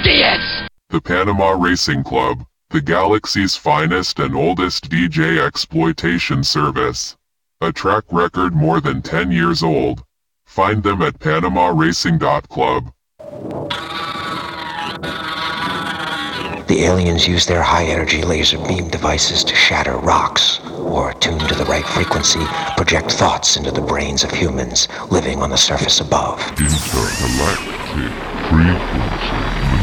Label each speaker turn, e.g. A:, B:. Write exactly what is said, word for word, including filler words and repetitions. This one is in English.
A: idiots!
B: The Panama Racing Club, the galaxy's finest and oldest D J exploitation service. A track record more than ten years old. Find them at panama racing dot club.
C: The aliens use their high-energy laser beam devices to shatter rocks, or attuned to the right frequency, project thoughts into the brains of humans living on the surface above.
D: Intergalactic frequency